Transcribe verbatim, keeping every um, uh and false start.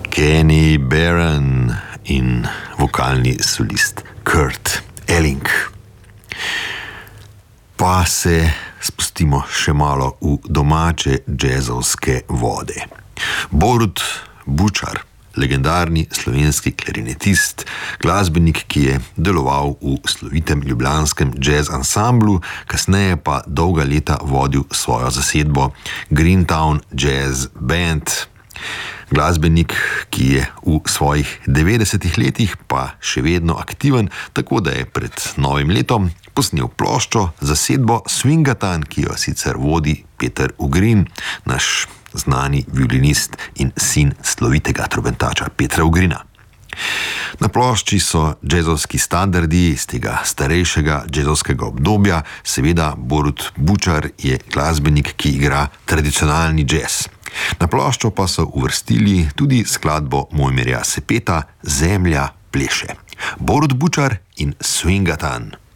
Kenny Barron in vokalni solist Kurt Elling. Pa se spustimo še malo v domače džezovske vode. Borut Bučar, legendarni slovenski klarinetist, glasbenik, ki je deloval v slovitem ljubljanskem jazz ansamblu, kasneje pa dolga leta vodil svojo zasedbo Greentown Jazz Band. Glasbenik, ki je v svojih devetdesetih letih pa še vedno aktiven, tako da je pred novim letom posnel ploščo zasedbo Swingatan, ki jo sicer vodi Peter Ugrin, naš znani violinist in sin slovitega trobentača Petra Ugrina. Na plošči so džezovski standardi iz tega starejšega džezovskega obdobja, seveda Borut Bučar je glasbenik, ki igra tradicionalni džez. Na ploščo pa so uvrstili tudi skladbo Mojmirja Sepeta Zemlja pleše. Borut Bučar in Swingatan.